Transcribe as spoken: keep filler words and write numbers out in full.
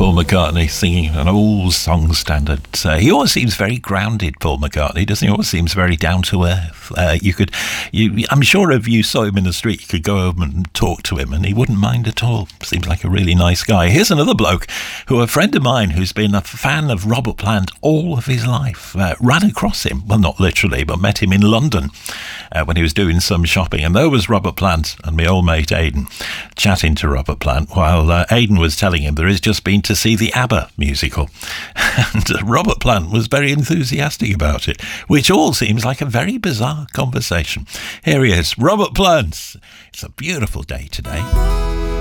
Paul McCartney singing an old song standard. Uh, he always seems very grounded, Paul McCartney, doesn't he? Always seems very down to earth. Uh, you could, you, I'm sure if you saw him in the street, you could go over and talk to him, and he wouldn't mind at all. Seems like a really nice guy. Here's another bloke who, a friend of mine, who's been a fan of Robert Plant all of his life, uh, ran across him. Well, not literally, but met him in London uh, when he was doing some shopping, and there was Robert Plant and my old mate Aidan chatting to Robert Plant while uh, Aidan was telling him there has just been to see the ABBA musical. And uh, Robert Plant was very enthusiastic about it, which all seems like a very bizarre conversation. Here he is, Robert Plant. It's a beautiful day today.